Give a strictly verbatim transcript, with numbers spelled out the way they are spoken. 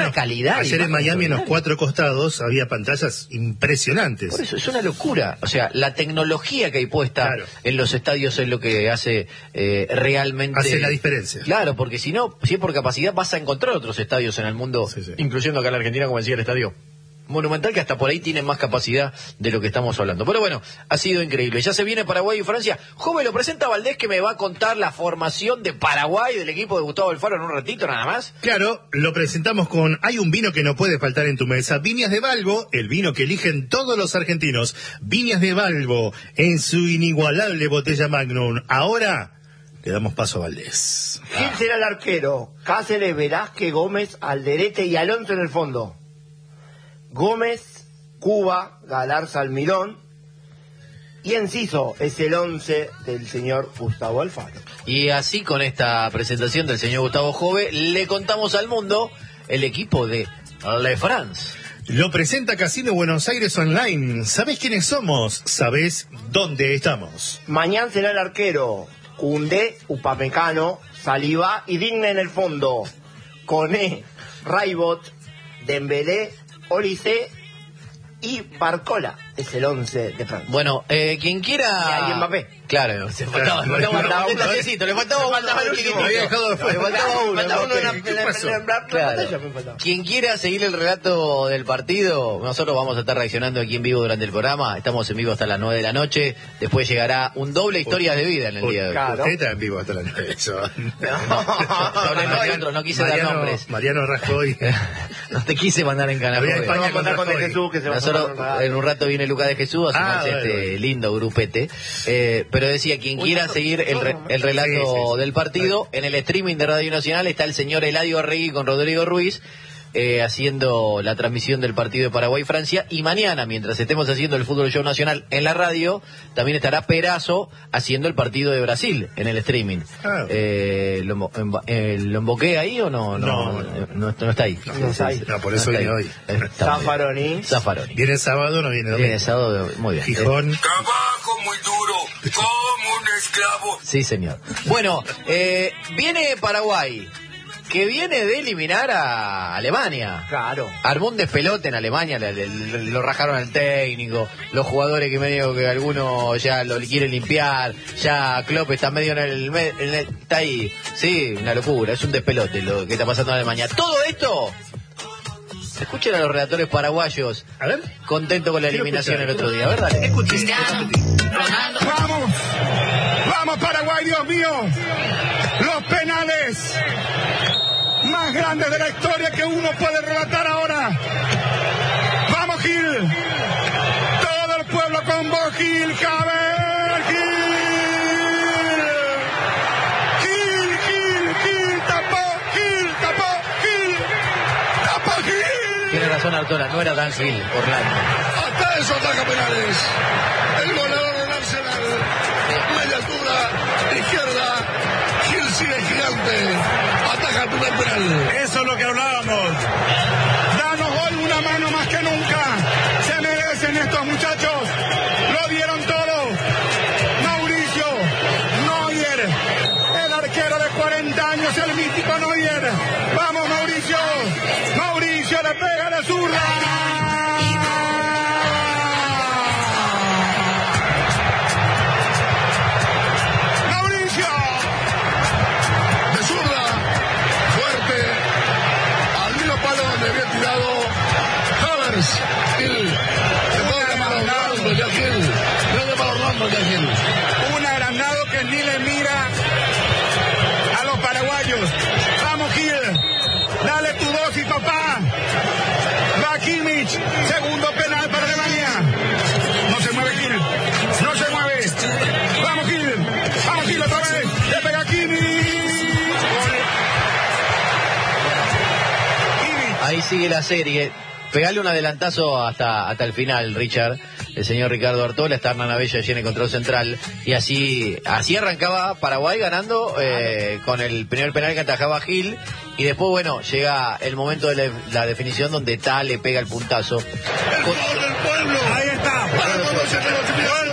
una calidad. Ayer en Miami, en los cuatro costados, había pantallas impresionantes. Por eso, es una locura. O sea, la tecnología que hay puesta claro. en los estadios es lo que hace eh, realmente... Hace la diferencia. Claro, porque si no, si es por capacidad, vas a encontrar otros estadios en el mundo, sí, sí. incluyendo acá en la Argentina, como decía el estadio Monumental, que hasta por ahí tienen más capacidad de lo que estamos hablando. Pero bueno, ha sido increíble. Ya se viene Paraguay y Francia. Joven, lo presenta Valdés, que me va a contar la formación de Paraguay, del equipo de Gustavo Alfaro, en un ratito nada más. Claro, lo presentamos con hay un vino que no puede faltar en tu mesa. Viñas de Balbo, el vino que eligen todos los argentinos. Viñas de Balbo, en su inigualable botella Magnum. Ahora le damos paso a Valdés. ¿Quién será el arquero? Cáceres, Velázquez, Gómez, Alderete y Alonso en el fondo. Gómez, Cuba, Galarza, Almirón y Enciso es el once del señor Gustavo Alfaro. Y así, con esta presentación del señor Gustavo Jove, le contamos al mundo el equipo de Le France. Lo presenta Casino Buenos Aires Online. ¿Sabés quiénes somos? ¿Sabés dónde estamos? Mañana será el arquero Cundé, Upamecano, Saliba y Digne en el fondo. Coné, Raibot, Dembélé, Olise y Barcola es el once de Francia. Bueno, eh, quien quiera... Y Mbappé. Claro, se faltaba, le faltaba un toquecito, le faltaba un chiquitito. Había dejado de Le faltaba uno. Quien quiera seguir el relato del partido, nosotros vamos a estar reaccionando aquí en vivo durante el programa. Estamos en vivo hasta las nueve de la noche. Después llegará un doble historia de vida en el día de hoy. Claro. Usted está en vivo hasta las nueve. Eso. No, no quise dar nombres. Mariano Rajoy. No te quise mandar en canal. Vamos a contar con De Jesús, que se va a Nosotros en un rato viene Lucas de Jesús a sumarse a este lindo grupete. Eh, pero decía, quien quiera seguir el, re, el relato sí, sí, sí. del partido, en el streaming de Radio Nacional está el señor Eladio Arregui con Rodrigo Ruiz, eh, haciendo la transmisión del partido de Paraguay-Francia, y mañana, mientras estemos haciendo el Fútbol Show Nacional en la radio, también estará Perazo haciendo el partido de Brasil en el streaming. Ah. Eh, ¿lo, eh, ¿Lo emboqué ahí o no? No, no, no, no, no está ahí. No, no está ahí. No, por eso no viene hoy. Zaffaroni. Zaffaroni. Viene sábado, no viene domingo. Viene sábado, muy bien. Gijón. Trabajo muy duro, como un esclavo. Sí, señor. Bueno, eh, viene Paraguay, que viene de eliminar a Alemania. Claro. Armó un despelote en Alemania, le, le, le, lo rajaron al técnico, los jugadores que medio que algunos ya lo quieren limpiar, ya Klopp está medio en el, en el... Está ahí. Sí, una locura, es un despelote lo que está pasando en Alemania. Todo esto... Escuchen a los relatores paraguayos, a ver, contentos con la eliminación el otro día, ¿verdad? Escuchen. Vamos, vamos Paraguay, Dios mío. Los penales más grandes de la historia que uno puede relatar ahora. Vamos Gil, todo el pueblo con vos Gil, cabe Gil. Gil, Gil, Gil, tapó, Gil, tapó, Gil, tapó Gil. Tiene razón, autora, no era Dan Gil, Orlando. Hasta eso ataca penales. El goleador del Arsenal. Media altura, izquierda. Gil sigue gigante. Ataca el primer penal. Eso es lo que hablábamos. Danos hoy una mano más que nunca. Se merecen estos muchachos. Lo dieron todo. Mauricio Neuer, el arquero de cuarenta años, el mítico Neuer. Vamos Mauricio. Mauricio le pega de zurda. Mauricio. De zurda. Fuerte. Al mismo palo donde había tirado Havertz. Gil. Se puede llamar Orlando ya Gil. No llama Orlando ya Gil. Un agrandado que ni le mira a los paraguayos. Vamos Gil. Dale tu dosis, papá. Va Kimmich. Segundo penal para Alemania. No se mueve Gil. No se mueve. Vamos Gil. Vamos Gil otra vez. Le pega Kimmich. Ahí sigue la serie. Pegale un adelantazo hasta, hasta el final, Richard. El señor Ricardo Artola, está Hernán Abella allí en el control central. Y así así arrancaba Paraguay ganando eh, con el primer penal que atajaba Gil. Y después, bueno, llega el momento de la, la definición donde Ta le pega el puntazo. El gol del pueblo. Ahí está. Para cuando se